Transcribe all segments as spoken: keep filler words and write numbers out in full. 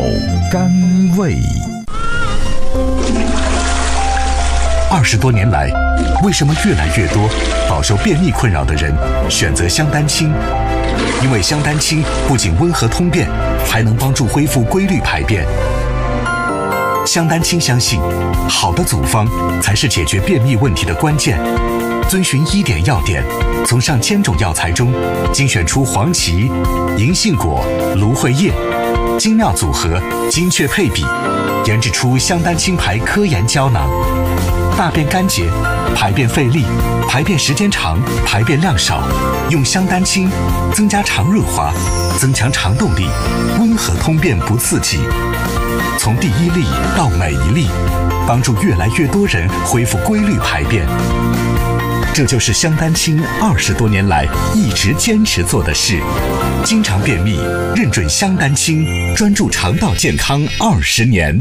甘味。二十多年来，为什么越来越多饱受便秘困扰的人选择香丹清？因为香丹清不仅温和通便，还能帮助恢复规律排便。香丹清相信，好的组方才是解决便秘问题的关键。遵循医典药典，从上千种药材中精选出黄芪、银杏果、芦荟叶，精妙组合，精确配比，研制出香丹清牌科研胶囊。大便干结、排便费力、排便时间长、排便量少，用香丹清增加肠润滑，增强肠动力，温和通便不刺激。从第一粒到每一粒，帮助越来越多人恢复规律排便。这就是香丹清二十多年来一直坚持做的事。经常便秘，认准香丹清，专注肠道健康二十年。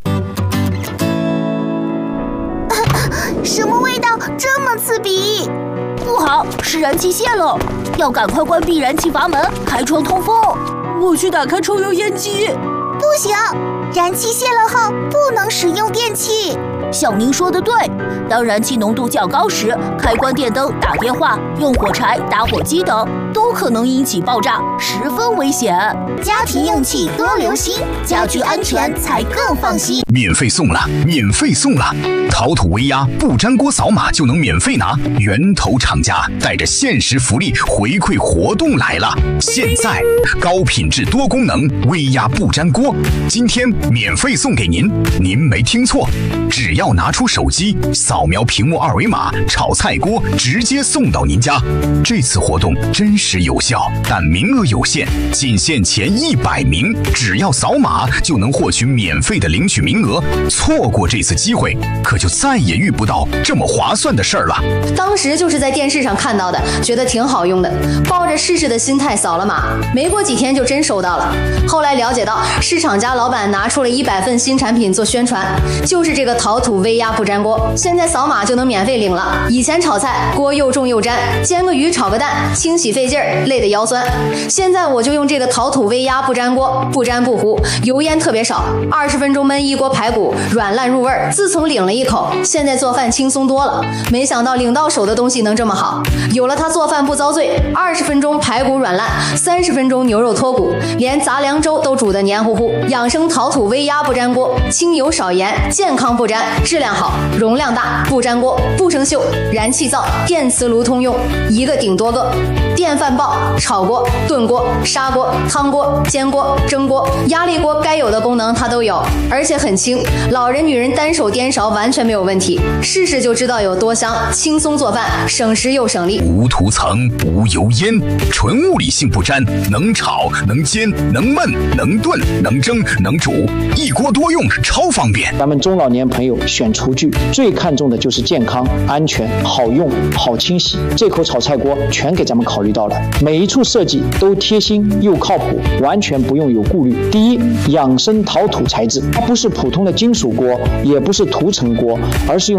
什么味道这么刺鼻？ 不好，是燃气泄漏，要赶快关闭燃气阀门，开窗通风。我去打开抽油烟机。 不行，燃气泄漏后不能使用电器。 像您说的对，当燃气浓度较高时，开关电灯、打电话、用火柴、打火机等，都可能引起爆炸，十分危险。 家庭用气多留心，家居安全才更放心。 免费送了，免费送了！陶土微压不粘锅扫码就能免费拿，源头厂家带着限时福利回馈活动来了！现在高品质多功能微压不粘锅，今天免费送给您，您没听错，只要拿出手机扫描屏幕二维码，炒菜锅直接送到您家。这次活动真实有效，但名额有限，仅限前一百名，只要扫码就能获取免费的领取名额。错过这次机会，可就再也遇不到这么划算的事儿了。 当时就是在电视上看到的，觉得挺好用的，抱着试试的心态扫了码，没过几天就真收到了。后来了解到，市场家老板拿出了一百份新产品做宣传，就是这个陶土微压不粘锅，现在扫码就能免费领了。以前炒菜锅又重又粘，煎个鱼炒个蛋清洗费劲儿，累得腰酸。现在我就用这个陶土微压不粘锅，不粘不糊，油烟特别少，二十分钟焖一锅排骨，软烂入味儿。自从领了一口，现在做饭轻松多了。没想到领到手的东西能这么好，有了它做饭不遭罪，二十分钟排骨软烂，三十分钟牛肉脱骨，连杂粮粥都煮得黏糊糊。养生陶土微压不粘锅，清油少盐，健康不粘，质量好，容量大，不粘锅，不生锈，燃气灶、电磁炉通用，一个顶多个。电饭煲、炒锅、炖锅、砂锅、汤锅、煎锅、蒸锅、压力锅，该有的功能它都有，而且很轻，老人女人单手颠勺完全没有问题。试试就知道有多香，轻松做饭，省时又省力。 无涂层，无油烟，纯物理性不粘，能炒能煎能焖能炖能蒸能煮，一锅多用，超方便。 咱们中老年朋友选厨具最看重的就是健康、安全、好用、好清洗。这口炒菜锅全给咱们考虑到了，每一处设计都贴心又靠谱，完全不用有顾虑。第一，养生陶土材质，它不是普通的金属锅，也不是涂层锅，而是用